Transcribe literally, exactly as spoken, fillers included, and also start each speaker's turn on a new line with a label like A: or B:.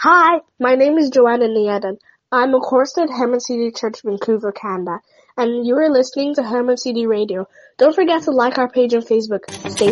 A: Hi, my name is Joanna Nieden. I'm a chorister at Herman City Church, Vancouver, Canada, and you are listening to Herman City Radio. Don't forget to like our page on Facebook. Stay